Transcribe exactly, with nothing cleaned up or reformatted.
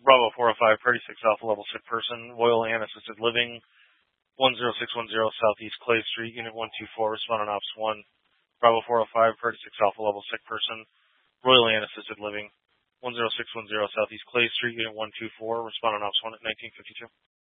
Bravo four oh five, Party six Alpha Level Sick Person, Royal and Assisted Living, one zero six one zero Southeast Clay Street, Unit one two four, Respondent Ops one. Bravo four oh five, Party six Alpha Level Sick Person, Royal and Assisted Living, one zero six one zero Southeast Clay Street, Unit one two four, Respondent Ops one at nineteen fifty-two.